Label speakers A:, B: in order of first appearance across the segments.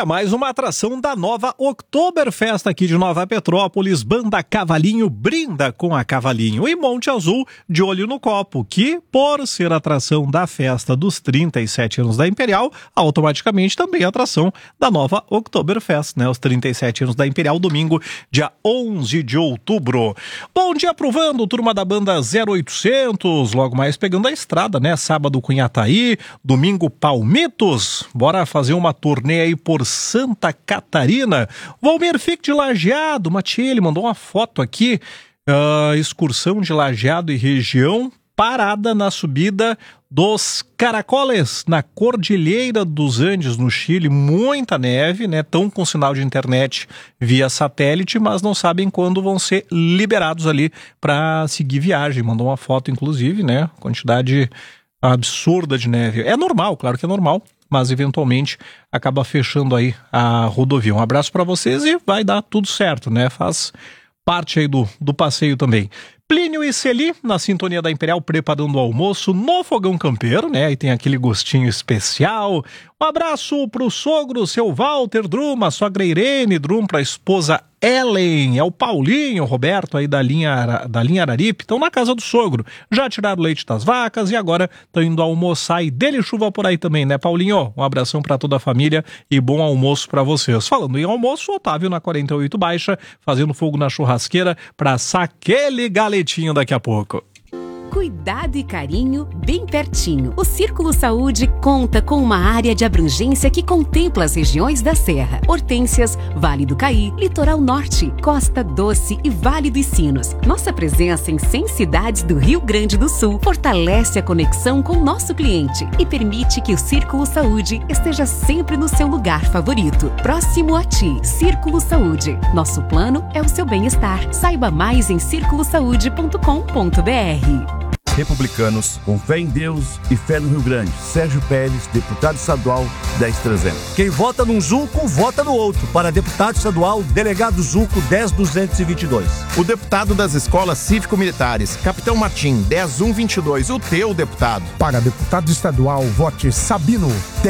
A: é mais uma atração da nova Oktoberfest aqui de Nova Petrópolis. Banda Cavalinho brinda com a Cavalinho e Monte Azul de olho no copo, que, por ser atração da festa dos 37 anos da Imperial, automaticamente também é atração da nova Oktoberfest, né? Os 37 anos da Imperial, domingo, dia 11 de outubro. Bom dia provando, turma da banda 0800, logo mais pegando a estrada, né? Sábado Cunhataí, domingo Palmitos. Bora fazer uma turnê aí por Santa Catarina. Valmir Fick de Lajeado, ele mandou uma foto aqui, excursão de Lajeado e região, parada na subida dos Caracoles, na Cordilheira dos Andes, no Chile. Muita neve, né? Estão com sinal de internet via satélite, mas não sabem quando vão ser liberados ali para seguir viagem. Mandou uma foto, inclusive, né? Quantidade absurda de neve. É normal, claro que é normal, mas eventualmente acaba fechando aí a rodovia. Um abraço para vocês e vai dar tudo certo, né? Faz parte aí do passeio também. Plínio e Celi, na sintonia da Imperial, preparando o almoço no fogão campeiro, né? E tem aquele gostinho especial. Um abraço pro sogro, seu Walter Drum, a sogra Irene Drum, pra esposa Ellen, é o Paulinho, o Roberto aí da linha Araripe, estão na casa do sogro. Já tiraram o leite das vacas e agora estão indo almoçar e dele chuva por aí também, né, Paulinho? Um abração pra toda a família e bom almoço pra vocês. Falando em almoço, Otávio na 48 Baixa, fazendo fogo na churrasqueira pra assar aquele galetinho daqui a pouco.
B: Cuidado e carinho bem pertinho. O Círculo Saúde conta com uma área de abrangência que contempla as regiões da Serra, Hortências, Vale do Caí, Litoral Norte, Costa Doce e Vale dos Sinos. Nossa presença em 100 cidades do Rio Grande do Sul fortalece a conexão com o nosso cliente e permite que o Círculo Saúde esteja sempre no seu lugar favorito. Próximo a ti, Círculo Saúde. Nosso plano é o seu bem-estar. Saiba mais em circulosaude.com.br.
C: Republicanos, com fé em Deus e fé no Rio Grande. Sérgio Pérez, deputado estadual 10.300.
D: Quem vota num Zuco, vota no outro. Para deputado estadual, delegado Zuco 10.222.
E: O deputado das escolas cívico-militares, Capitão Martim 10.122, o teu deputado.
F: Para deputado estadual, vote Sabino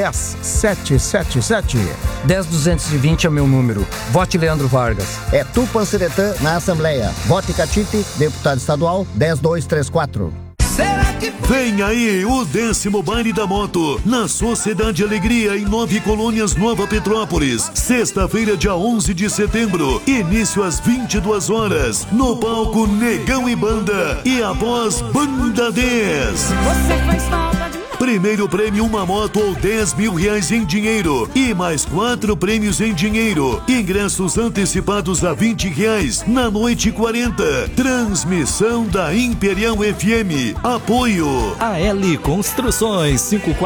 F: 10.777.
G: 10.220 é o meu número. Vote Leandro Vargas.
H: É Tupã Seretã na Assembleia. Vote Catite, deputado estadual 10.234.
I: Vem aí o 10º Baile da Moto, na Sociedade Alegria, em 9 Colônias, Nova Petrópolis. Sexta-feira, dia 11 de setembro, início às 22 horas, no palco Negão e Banda, e após Banda 10.
J: Você faz falta de...
I: Primeiro prêmio, uma moto ou R$10.000 em dinheiro e mais 4 prêmios em dinheiro. Ingressos antecipados a R$20 na noite 40. Transmissão da Imperial FM. Apoio
K: AL Construções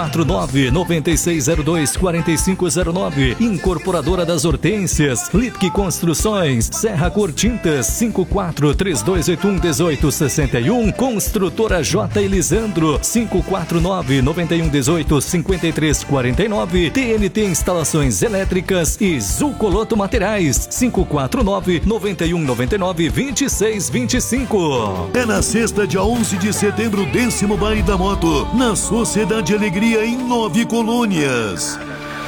K: 549-9602-4509. Incorporadora das Hortências. Lipke Construções. Serra Cor Tintas 54-3281-1861. Construtora J. Elisandro 549-9118-5349. TNT Instalações Elétricas e Zucoloto Materiais 549-9199-2625.
I: É na sexta, dia 11 de setembro, 10º Baile da Moto, na Sociedade Alegria, em 9 Colônias.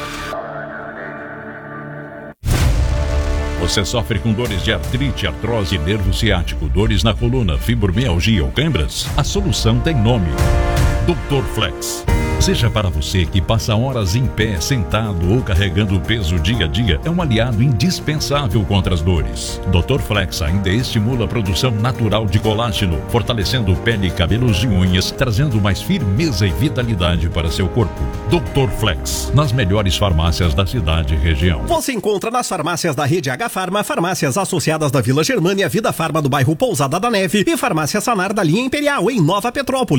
L: Você sofre com dores de artrite, artrose, nervo ciático, dores na coluna, fibromialgia ou câimbras? A solução tem nome: Dr. Flex. Seja para você que passa horas em pé, sentado ou carregando peso dia a dia, é um aliado indispensável contra as dores. Dr. Flex ainda estimula a produção natural de colágeno, fortalecendo pele, cabelos e unhas, trazendo mais firmeza e vitalidade para seu corpo. Dr. Flex, nas melhores farmácias da cidade e região.
A: Você encontra nas farmácias da Rede H Farma, farmácias associadas da Vila Germânia, Vida Farma do bairro Pousada da Neve e Farmácia Sanar da linha Imperial, em Nova Petrópolis.